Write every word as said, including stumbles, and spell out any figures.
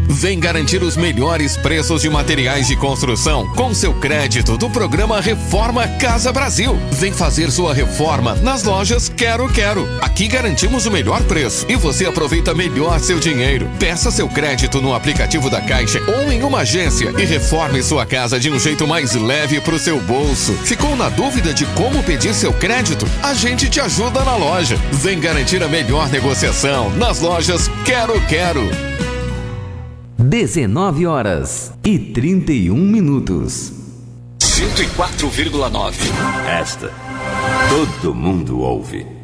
Vem garantir os melhores preços de materiais de construção com seu crédito do programa Reforma Casa Brasil. Vem fazer sua reforma nas lojas Quero Quero. Aqui garantimos o melhor preço e você aproveita melhor seu dinheiro. Peça seu crédito no aplicativo da Caixa ou em uma agência e reforme sua casa de um jeito mais leve pro seu bolso. Ficou na dúvida de como pedir seu crédito? A gente te ajuda na loja. Vem garantir a melhor negociação nas lojas Quero Quero. dezenove horas e trinta e um minutos. cento e quatro vírgula nove. Esta todo mundo ouve.